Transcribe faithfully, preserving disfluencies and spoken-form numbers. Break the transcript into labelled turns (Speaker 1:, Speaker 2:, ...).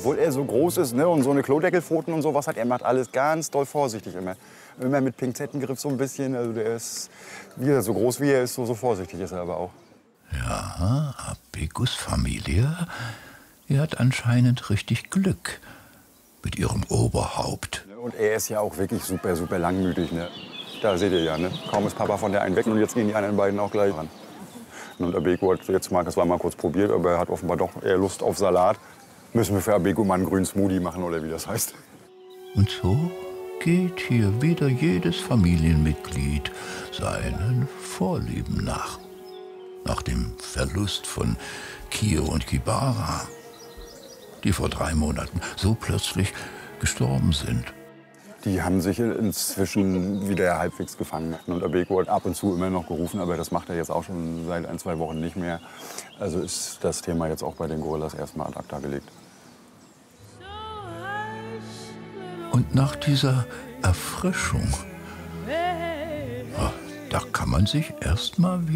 Speaker 1: obwohl er so groß ist, ne, und so eine Klodeckelpfoten und sowas hat, er macht alles ganz doll vorsichtig immer. Immer mit Pinzettengriff so ein bisschen. Also der ist, wie er, so groß wie er ist, so, so vorsichtig ist er aber auch.
Speaker 2: Ja, Abegus Familie, die hat anscheinend richtig Glück mit ihrem Oberhaupt.
Speaker 1: Und er ist ja auch wirklich super, super langmütig. Ne? Da seht ihr ja, ne? Kaum ist Papa von der einen weg und jetzt gehen die anderen beiden auch gleich ran. Und Abego hat jetzt mal, das war mal kurz probiert, aber er hat offenbar doch eher Lust auf Salat. Müssen wir für Abego mal einen grünen Smoothie machen oder wie das heißt.
Speaker 2: Und so geht hier wieder jedes Familienmitglied seinen Vorlieben nach. Nach dem Verlust von Kio und Kibara, die vor drei Monaten so plötzlich gestorben sind.
Speaker 1: Die haben sich inzwischen wieder halbwegs gefangen. Und Abego hat ab und zu immer noch gerufen, aber das macht er jetzt auch schon seit ein, zwei Wochen nicht mehr. Also ist das Thema jetzt auch bei den Gorillas erstmal ad acta gelegt.
Speaker 2: Und nach dieser Erfrischung, da kann man sich erst mal wieder